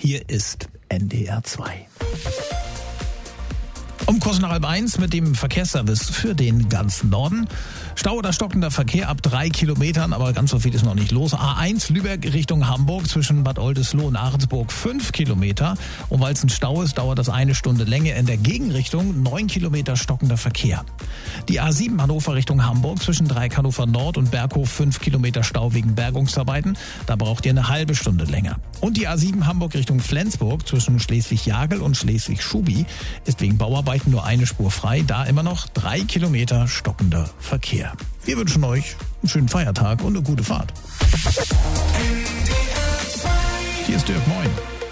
Hier ist NDR 2. Um kurz nach 12:30 mit dem Verkehrsservice für den ganzen Norden. Stau oder stockender Verkehr ab 3 Kilometern, aber ganz so viel ist noch nicht los. A1 Lübeck Richtung Hamburg zwischen Bad Oldesloe und Ahrensburg 5 Kilometer. Und weil es ein Stau ist, dauert das 1 Stunde länger. In der Gegenrichtung 9 Kilometer stockender Verkehr. Die A7 Hannover Richtung Hamburg zwischen Dreieck Hannover Nord und Berghof 5 Kilometer Stau wegen Bergungsarbeiten. Da braucht ihr eine halbe Stunde länger. Und die A7 Hamburg Richtung Flensburg zwischen Schleswig-Jagel und Schleswig-Schubi ist wegen Bauarbeiten nur eine Spur frei. Da immer noch 3 Kilometer stockender Verkehr. Wir wünschen euch einen schönen Feiertag und eine gute Fahrt. Hier ist Dirk, moin.